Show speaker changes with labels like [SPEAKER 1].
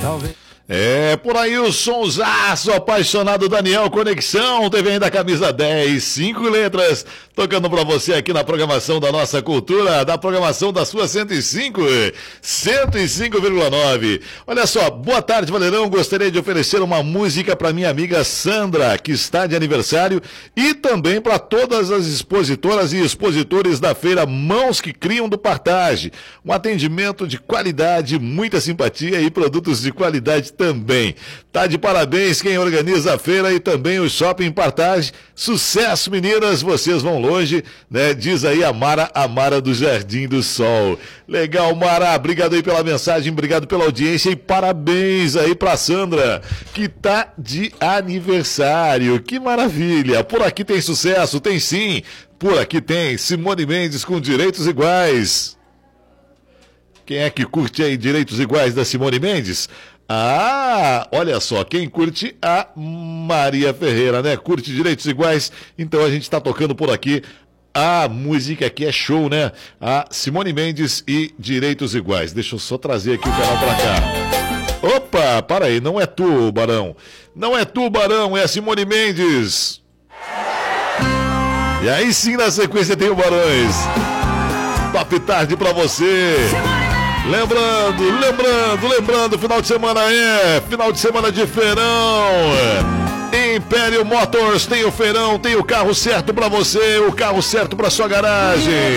[SPEAKER 1] É, por aí o sonsaço, apaixonado Daniel Conexão, teve ainda a camisa 10, 5 letras, tocando pra você aqui na programação da nossa cultura, da programação da sua 105,9. Olha só, boa tarde, Valerão, gostaria de oferecer uma música pra minha amiga Sandra, que está de aniversário, e também para todas as expositoras e expositores da feira Mãos que Criam do Partage. Um atendimento de qualidade, muita simpatia e produtos de qualidade também. Tá de parabéns quem organiza a feira e também o Shopping Partage. Sucesso, meninas, vocês vão longe, né? Diz aí a Mara do Jardim do Sol. Legal, Mara, obrigado aí pela mensagem, obrigado pela audiência e parabéns aí pra Sandra, que tá de aniversário. Que maravilha! Por aqui tem sucesso, tem sim. Por aqui tem Simone Mendes com Direitos Iguais. Quem é que curte aí Direitos Iguais da Simone Mendes? Ah, olha só, quem curte a Maria Ferreira, né? Curte Direitos Iguais, então a gente tá tocando por aqui. A música aqui é show, né? A Simone Mendes e Direitos Iguais. Deixa eu só trazer aqui o canal pra cá. Opa, para aí, não é tu, Barão. Não é tu, Barão, é a Simone Mendes. E aí sim, na sequência tem o Barões. Top tarde pra você. Lembrando, final de semana final de semana de feirão. Império Motors tem o feirão, tem o carro certo pra você, o carro certo pra sua garagem.